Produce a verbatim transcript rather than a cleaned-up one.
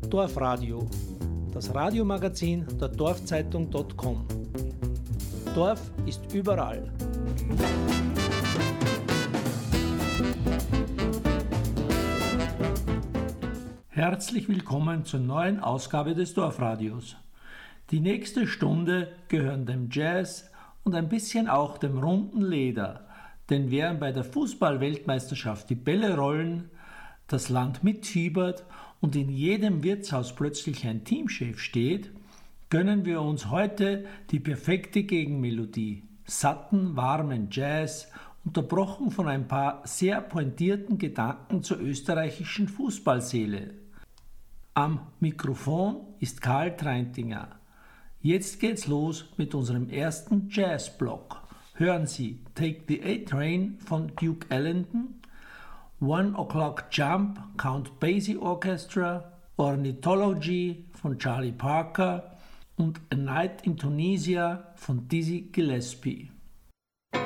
Dorfradio, das Radiomagazin der Dorfzeitung Punkt com. Dorf ist überall. Herzlich willkommen zur neuen Ausgabe des Dorfradios. Die nächste Stunde gehören dem Jazz und ein bisschen auch dem runden Leder, denn während bei der Fußball-Weltmeisterschaft die Bälle rollen, das Land mitfiebert und in jedem Wirtshaus plötzlich ein Teamchef steht, gönnen wir uns heute die perfekte Gegenmelodie, satten, warmen Jazz, unterbrochen von ein paar sehr pointierten Gedanken zur österreichischen Fußballseele. Am Mikrofon ist Karl Treintinger. Jetzt geht's los mit unserem ersten Jazz-Block. Hören Sie Take the A-Train von Duke Ellington, One O'Clock Jump, Count Basie Orchestra, Ornithology von Charlie Parker und A Night in Tunisia von Dizzy Gillespie.